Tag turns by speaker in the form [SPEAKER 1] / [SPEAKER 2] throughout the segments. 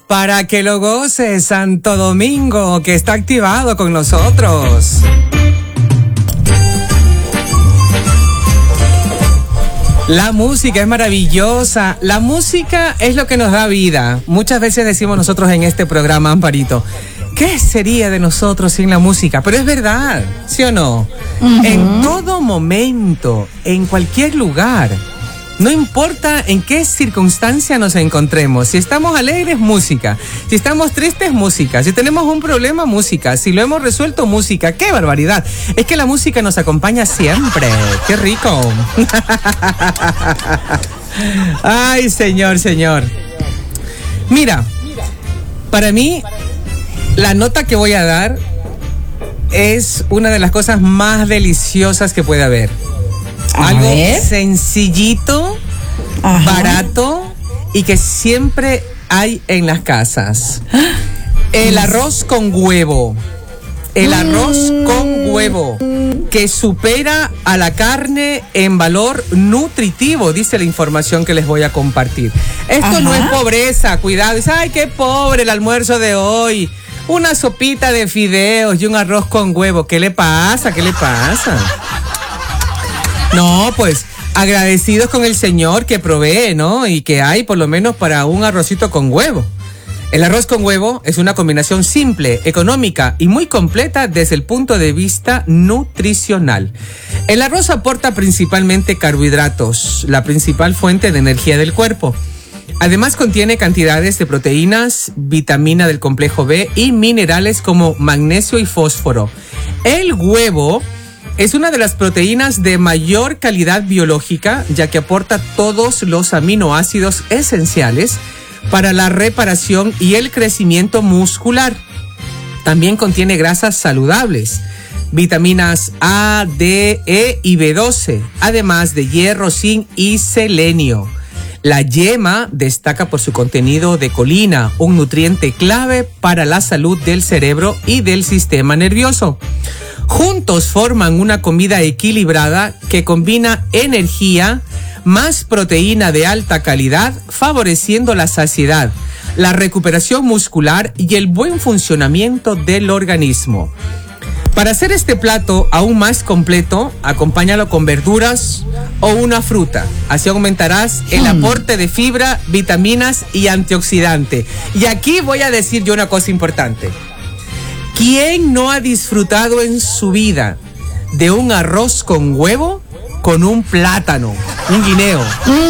[SPEAKER 1] para que lo goce Santo Domingo, que está activado con nosotros. La música es maravillosa, la música es lo que nos da vida. Muchas veces decimos nosotros en este programa, Amparito, ¿qué sería de nosotros sin la música? Pero es verdad, ¿sí o no? Uh-huh. En todo momento, en cualquier lugar, no importa en qué circunstancia nos encontremos. Si estamos alegres, música. Si estamos tristes, música. Si tenemos un problema, música. Si lo hemos resuelto, música. ¡Qué barbaridad! Es que la música nos acompaña siempre. ¡Qué rico! Ay, señor. Mira, para mí, la nota que voy a dar es una de las cosas más deliciosas que puede haber. Algo sencillito, barato y que siempre hay en las casas. El arroz con huevo. El arroz con huevo, que supera a la carne en valor nutritivo, dice la información que les voy a compartir. Esto no es pobreza, cuidado. Dice, ay, qué pobre el almuerzo de hoy. Una sopita de fideos y un arroz con huevo. ¿Qué le pasa? No, pues agradecidos con el Señor que provee, ¿no? Y que hay por lo menos para un arrocito con huevo. El arroz con huevo es una combinación simple, económica y muy completa desde el punto de vista nutricional. El arroz aporta principalmente carbohidratos, la principal fuente de energía del cuerpo. Además contiene cantidades de proteínas, vitamina del complejo B y minerales como magnesio y fósforo. El huevo es una de las proteínas de mayor calidad biológica, ya que aporta todos los aminoácidos esenciales para la reparación y el crecimiento muscular. También contiene grasas saludables, vitaminas A, D, E y B12, además de hierro, zinc y selenio. La yema destaca por su contenido de colina, un nutriente clave para la salud del cerebro y del sistema nervioso. Juntos forman una comida equilibrada que combina energía más proteína de alta calidad, favoreciendo la saciedad, la recuperación muscular y el buen funcionamiento del organismo. Para hacer este plato aún más completo, acompáñalo con verduras o una fruta. Así aumentarás el aporte de fibra, vitaminas y antioxidante. Y aquí voy a decir yo una cosa importante. ¿Quién no ha disfrutado en su vida de un arroz con huevo con un plátano, un guineo?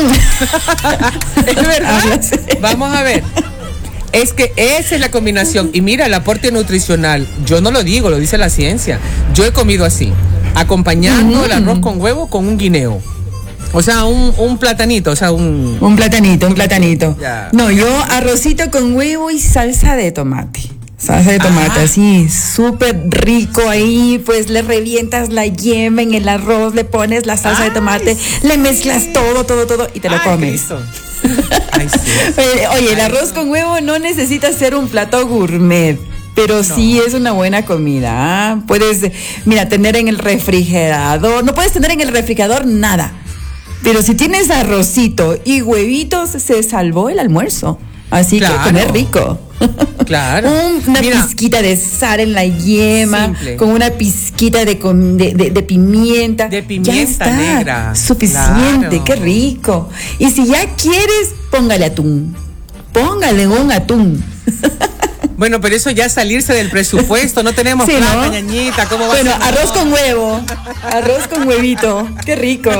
[SPEAKER 1] Es verdad. Vamos a ver. Es que esa es la combinación. Y mira, el aporte nutricional, yo no lo digo, lo dice la ciencia. Yo he comido así, acompañando el arroz con huevo con un guineo. O sea, un platanito, o sea, un platanito. Ya.
[SPEAKER 2] No, yo arrocito con huevo y salsa de tomate. Así, súper rico ahí, pues le revientas la yema en el arroz, le pones la salsa de tomate, le mezclas todo y te lo comes.
[SPEAKER 1] Ay, sí.
[SPEAKER 2] Oye, el arroz con huevo no necesita ser un plato gourmet, pero sí es una buena comida, ¿eh? Puedes, tener en el refrigerador, no puedes tener en el refrigerador nada, pero si tienes arrocito y huevitos, se salvó el almuerzo. Así que comer rico.
[SPEAKER 1] Claro.
[SPEAKER 2] Una pizquita de sal en la yema, simple, con una pizquita de pimienta.
[SPEAKER 1] De pimienta negra.
[SPEAKER 2] Suficiente, claro. Qué rico. Y si ya quieres, póngale atún. Póngale un atún.
[SPEAKER 1] Bueno, pero eso ya es salirse del presupuesto. No tenemos plata, ¿no? Ñañita. ¿Cómo va a ser?
[SPEAKER 2] Arroz con huevo. Arroz con huevito. Qué rico.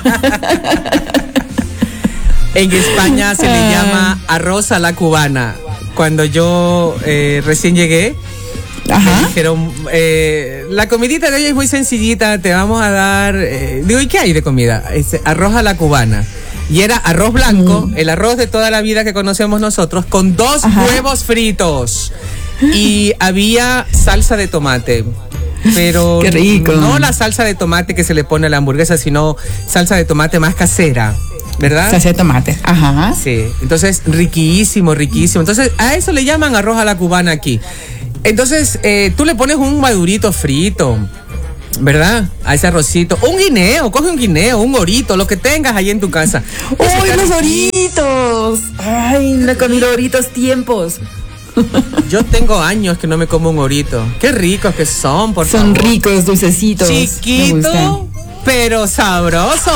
[SPEAKER 1] En España se le llama arroz a la cubana. Cuando yo recién llegué, me dijeron, la comidita de hoy es muy sencillita, te vamos a dar... digo, ¿y qué hay de comida? Arroz a la cubana. Y era arroz blanco, el arroz de toda la vida que conocemos nosotros, con 2 huevos fritos. Y había salsa de tomate. Pero
[SPEAKER 2] qué rico.
[SPEAKER 1] No la salsa de tomate que se le pone a la hamburguesa, sino salsa de tomate más casera, ¿verdad?
[SPEAKER 2] Salsa de tomate,
[SPEAKER 1] Sí, entonces riquísimo. Entonces a eso le llaman arroz a la cubana aquí. Entonces tú le pones un madurito frito, ¿verdad? A ese arrocito. Un guineo, coge un guineo, un orito, lo que tengas ahí en tu casa.
[SPEAKER 2] ¡Uy, los oritos! ¡Ay, no he comido oritos tiempos!
[SPEAKER 1] Yo tengo años que no me como un orito. Qué ricos que son, por favor.
[SPEAKER 2] Son ricos, dulcecitos.
[SPEAKER 1] Chiquito, pero sabroso.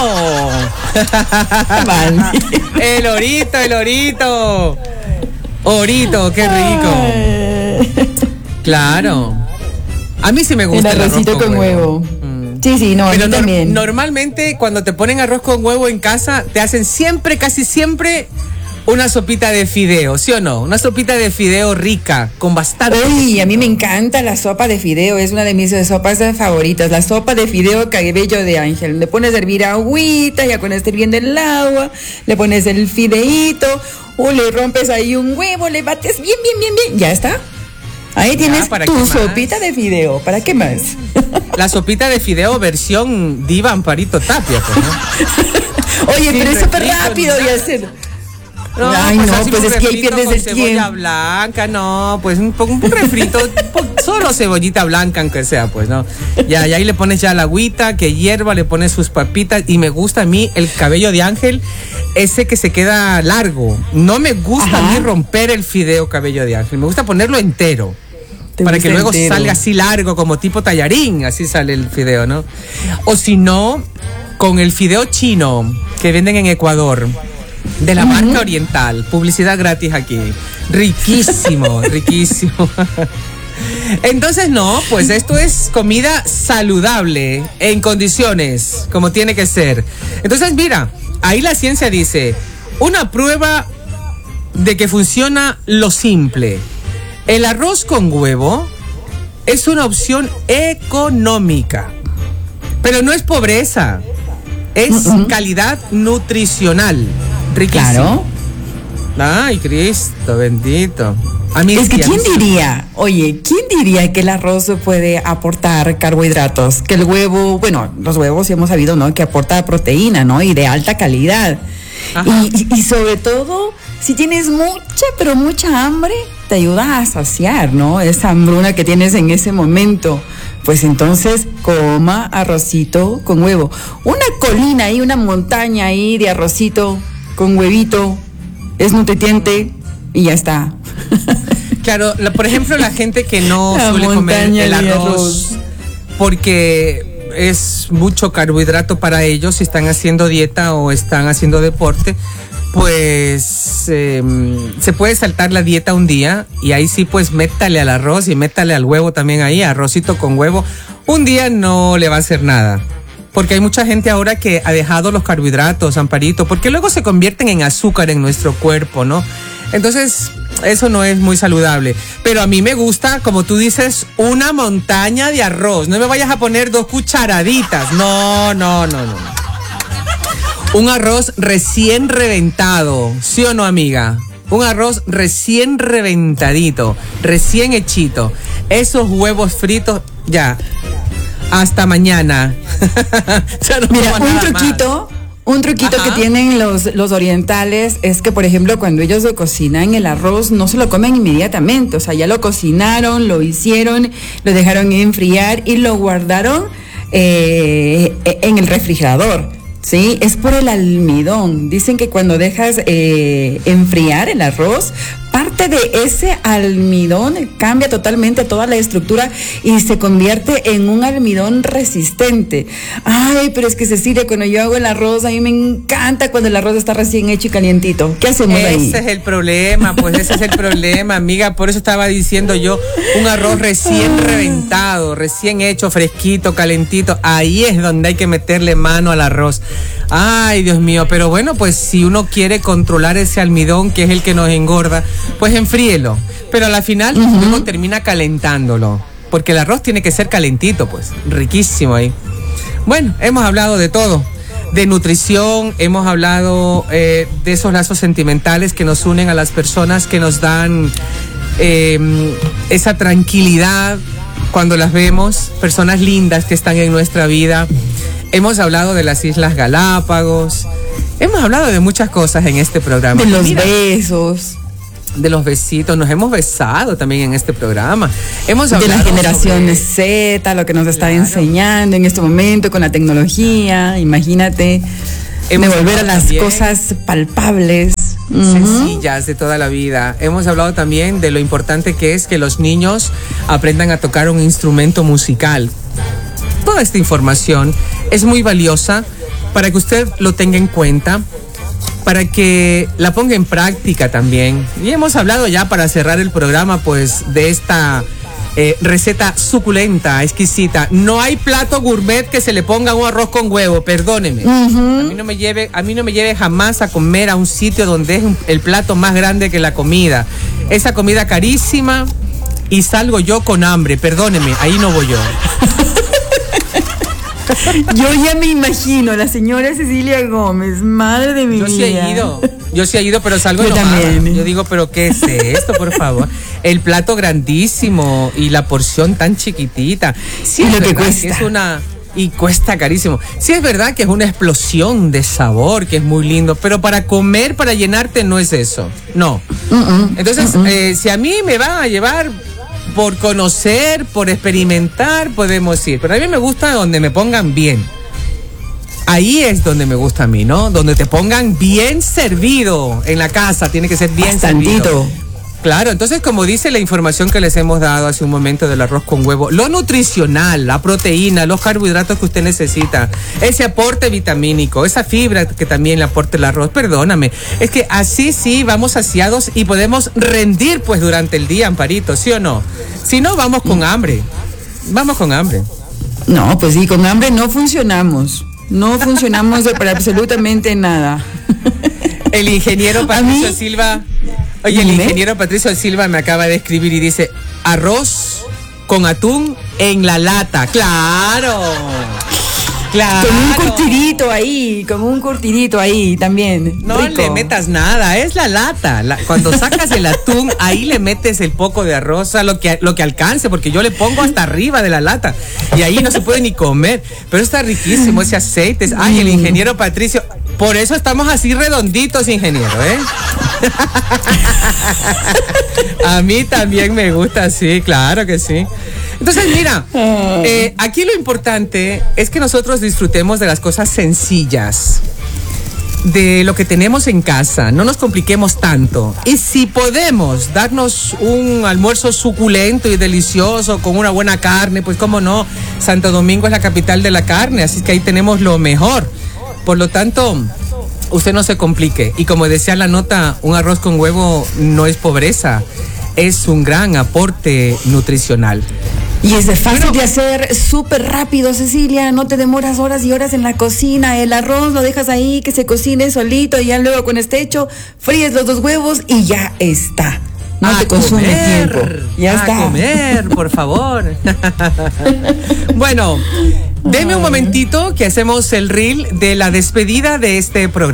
[SPEAKER 2] Vale.
[SPEAKER 1] El orito. Orito, qué rico. Claro. A mí sí me gusta
[SPEAKER 2] el arrocito con huevo. Sí, no,
[SPEAKER 1] pero
[SPEAKER 2] a mí también.
[SPEAKER 1] Normalmente cuando te ponen arroz con huevo en casa, te hacen siempre, casi siempre, una sopita de fideo, ¿sí o no? Una sopita de fideo rica, con bastante.
[SPEAKER 2] Uy, a mí me encanta la sopa de fideo, es una de mis sopas favoritas. La sopa de fideo cabello de ángel. Le pones a hervir agüita, ya cuando esté hirviendo el agua, le pones el fideíto, le rompes ahí un huevo, le bates bien, ya está. Ahí tienes tu sopita de fideo. ¿Para qué más?
[SPEAKER 1] La sopita de fideo versión Diva Amparito Tapia, pues, ¿no?
[SPEAKER 2] Oye, pero es súper rápido de hacer.
[SPEAKER 1] No,
[SPEAKER 2] ay,
[SPEAKER 1] pues
[SPEAKER 2] no, pues es que ahí pierdes el tiempo.
[SPEAKER 1] Cebolla blanca, no, pues un refrito, solo cebollita blanca, aunque sea, pues, ¿no? Ya, y ahí le pones ya la agüita, que hierva, le pones sus papitas, y me gusta a mí el cabello de ángel, ese que se queda largo. No me gusta a mí romper el fideo cabello de ángel, me gusta ponerlo entero. Para que luego salga así largo, como tipo tallarín, así sale el fideo, ¿no? O si no, con el fideo chino que venden en Ecuador, de la marca Oriental, publicidad gratis aquí. Riquísimo, riquísimo. Entonces, no, pues esto es comida saludable, en condiciones, como tiene que ser. Entonces, mira, ahí la ciencia dice, una prueba de que funciona lo simple. El arroz con huevo es una opción económica, pero no es pobreza, es calidad nutricional. Riquísimo. Claro. Ay, Cristo bendito. A mí
[SPEAKER 2] es que ¿quién diría que el arroz puede aportar carbohidratos? Que el huevo, bueno, los huevos hemos sabido, ¿no? Que aporta proteína, ¿no? Y de alta calidad. Y sobre todo, si tienes mucha hambre, te ayuda a saciar, ¿no? Esa hambruna que tienes en ese momento. Pues entonces, coma arrocito con huevo. Una colina ahí, una montaña ahí de arrocito con huevito, es nutritiente y ya está.
[SPEAKER 1] Claro, por ejemplo, la gente que no suele comer el arroz porque es mucho carbohidrato para ellos, si están haciendo dieta o están haciendo deporte, pues se puede saltar la dieta un día y ahí sí, pues métale al arroz y métale al huevo también ahí, arrocito con huevo. Un día no le va a hacer nada. Porque hay mucha gente ahora que ha dejado los carbohidratos, Amparito, porque luego se convierten en azúcar en nuestro cuerpo, ¿no? Entonces, eso no es muy saludable. Pero a mí me gusta, como tú dices, una montaña de arroz. No me vayas a poner 2 cucharaditas. No. Un arroz recién reventado, ¿sí o no, amiga? Un arroz recién reventadito, recién hechito. Esos huevos fritos, ya. Hasta mañana.
[SPEAKER 2] No. Mira, un truquito que tienen los orientales es que, por ejemplo, cuando ellos lo cocinan el arroz, no se lo comen inmediatamente. O sea, ya lo cocinaron, lo hicieron, lo dejaron enfriar y lo guardaron en el refrigerador. Sí, es por el almidón. Dicen que cuando dejas enfriar el arroz, parte de ese almidón cambia totalmente toda la estructura y se convierte en un almidón resistente. Ay, pero es que Cecilia, cuando yo hago el arroz, a mí me encanta cuando el arroz está recién hecho y calientito. ¿Qué hacemos ahí?
[SPEAKER 1] Ese es el problema, amiga. Por eso estaba diciendo yo, un arroz recién reventado, recién hecho, fresquito, calentito. Ahí es donde hay que meterle mano al arroz. Ay, Dios mío, pero bueno, pues si uno quiere controlar ese almidón, que es el que nos engorda, pues enfríelo. Pero a la final uno termina calentándolo, porque el arroz tiene que ser calentito, pues, riquísimo ahí. Bueno, hemos hablado de todo, de nutrición, hemos hablado de esos lazos sentimentales que nos unen a las personas, que nos dan esa tranquilidad cuando las vemos, personas lindas que están en nuestra vida. Hemos hablado de las Islas Galápagos, hemos hablado de muchas cosas en este programa.
[SPEAKER 2] De los besos.
[SPEAKER 1] de los besitos, nos hemos besado también en este programa. Hemos hablado
[SPEAKER 2] de la generación Z, lo que nos está enseñando en este momento con la tecnología, imagínate, de volver a las cosas palpables,
[SPEAKER 1] sencillas de toda la vida. Hemos hablado también de lo importante que es que los niños aprendan a tocar un instrumento musical. Toda esta información es muy valiosa para que usted lo tenga en cuenta, para que la ponga en práctica también. Y hemos hablado ya, para cerrar el programa, pues de esta receta suculenta, exquisita. No hay plato gourmet que se le ponga un arroz con huevo, perdóneme. A mí no me lleve jamás a comer a un sitio donde es el plato más grande que la comida. Esa comida carísima y salgo yo con hambre, perdóneme, ahí no voy yo.
[SPEAKER 2] Yo ya me imagino, la señora Cecilia Gómez, madre de mi vida.
[SPEAKER 1] Yo sí he ido, pero salgo enojada. Yo digo, pero ¿qué es esto, por favor? El plato grandísimo y la porción tan chiquitita. Sí,
[SPEAKER 2] y lo que cuesta.
[SPEAKER 1] Y cuesta carísimo. Sí, es verdad que es una explosión de sabor, que es muy lindo, pero para comer, para llenarte, no es eso. No. Entonces, si a mí me van a llevar por conocer, por experimentar, podemos ir. Pero a mí me gusta donde me pongan bien. Ahí es donde me gusta a mí, ¿no? Donde te pongan bien servido en la casa. Tiene que ser bien servido. Claro, entonces, como dice la información que les hemos dado hace un momento del arroz con huevo, lo nutricional, la proteína, los carbohidratos que usted necesita, ese aporte vitamínico, esa fibra que también le aporta el arroz, perdóname, es que así sí vamos saciados y podemos rendir pues durante el día, Amparito, ¿sí o no? Si no, vamos con hambre. Vamos con hambre.
[SPEAKER 2] No, pues sí, con hambre no funcionamos. No funcionamos para absolutamente nada.
[SPEAKER 1] El ingeniero Patricio Silva... Oye, el ingeniero Patricio Silva me acaba de escribir y dice: arroz con atún en la lata. ¡Claro! ¡Claro!
[SPEAKER 2] Con un curtidito ahí también.
[SPEAKER 1] No
[SPEAKER 2] rico.
[SPEAKER 1] Le metas nada, es la lata. Cuando sacas el atún, ahí le metes el poco de arroz, a lo que alcance, porque yo le pongo hasta arriba de la lata y ahí no se puede ni comer. Pero está riquísimo ese aceite. Ay, el ingeniero Patricio. Por eso estamos así redonditos, ingeniero, ¿eh? A mí también me gusta así, claro que sí. Entonces, mira, aquí lo importante es que nosotros disfrutemos de las cosas sencillas, de lo que tenemos en casa, no nos compliquemos tanto. Y si podemos darnos un almuerzo suculento y delicioso con una buena carne, pues cómo no, Santo Domingo es la capital de la carne, así que ahí tenemos lo mejor. Por lo tanto, usted no se complique. Y como decía la nota, un arroz con huevo no es pobreza, es un gran aporte nutricional.
[SPEAKER 2] Y es fácil de hacer, súper rápido, Cecilia. No te demoras horas y horas en la cocina. El arroz lo dejas ahí, que se cocine solito, y ya luego con este hecho, fríes los 2 huevos y ya está. No te consume tiempo. Ya está.
[SPEAKER 1] A comer, por favor. Bueno, deme un momentito que hacemos el reel de la despedida de este programa.